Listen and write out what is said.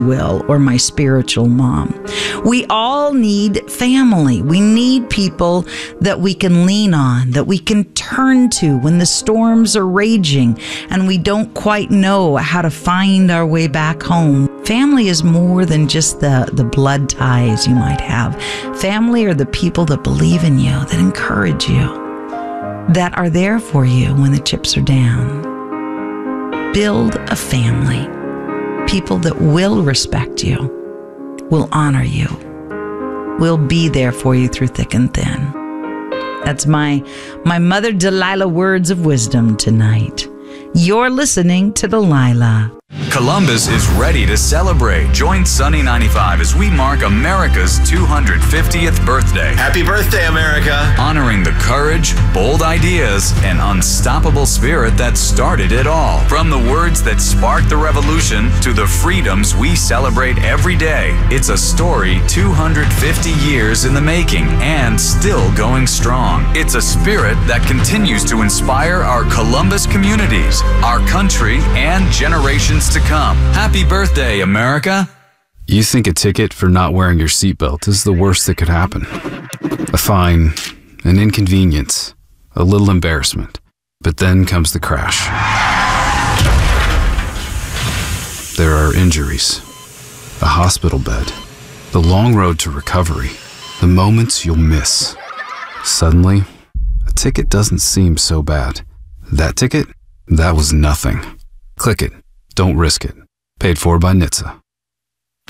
will, or my spiritual mom. We all need family. We need people that we can lean on, that we can turn to when the storms are raging and we don't quite know how to find our way back home. Family is more than just the blood ties you might have. Family are the people that believe in you, that encourage you, that are there for you when the chips are down. Build a family. People that will respect you, will honor you, will be there for you through thick and thin. That's my Mother Delilah words of wisdom tonight. You're listening to Delilah. Columbus is ready to celebrate. Join Sunny 95 as we mark America's 250th birthday. Happy birthday, America! Honoring the courage, bold ideas, and unstoppable spirit that started it all. From the words that sparked the revolution to the freedoms we celebrate every day, it's a story 250 years in the making and still going strong. It's a spirit that continues to inspire our Columbus communities, our country, and generations to come. Happy birthday, America! You think a ticket for not wearing your seatbelt is the worst that could happen. A fine, an inconvenience, a little embarrassment. But then comes the crash. There are injuries, a hospital bed, the long road to recovery, the moments you'll miss. Suddenly, a ticket doesn't seem so bad. That ticket? That was nothing. Click it. Don't risk it. Paid for by NHTSA.